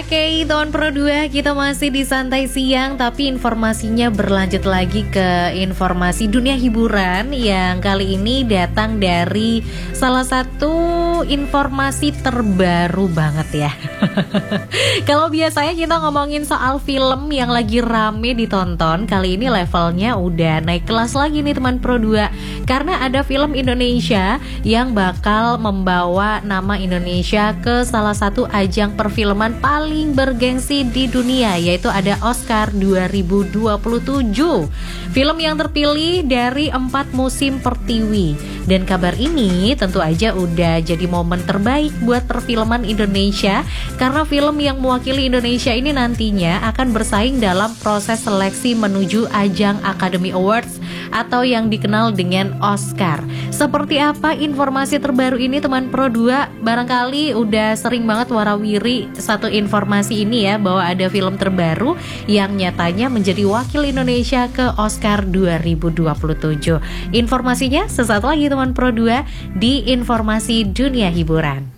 Oke, teman Pro 2, kita masih di Santai Siang, tapi informasinya berlanjut lagi ke informasi dunia hiburan yang kali ini datang dari salah satu informasi terbaru banget ya. Kalau biasanya kita ngomongin soal film yang lagi rame ditonton, kali ini levelnya udah naik kelas lagi nih teman Pro 2. Karena ada film Indonesia yang bakal membawa nama Indonesia ke salah satu ajang perfilman paling bergengsi di dunia, yaitu ada Oscar 2027. Film yang terpilih dari 4 musim Pertiwi. Dan kabar ini tentu aja udah jadi momen terbaik buat perfilman Indonesia, karena film yang mewakili Indonesia ini nantinya akan bersaing dalam proses seleksi menuju ajang Academy Awards atau yang dikenal dengan Oscar. Seperti apa informasi terbaru ini teman Pro 2? Barangkali udah sering banget warawiri satu informasi ini ya, bahwa ada film terbaru yang nyatanya menjadi wakil Indonesia ke Oscar 2027. Informasinya sesaat lagi teman Pro 2 di informasi dunia hiburan.